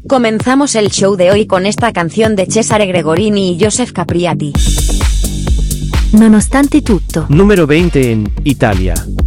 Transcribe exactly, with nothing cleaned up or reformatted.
Comenzamos el show de hoy con esta canción de Cesare Gregorini y Joseph Capriati. Nonostante tutto. Número veinte en Italia.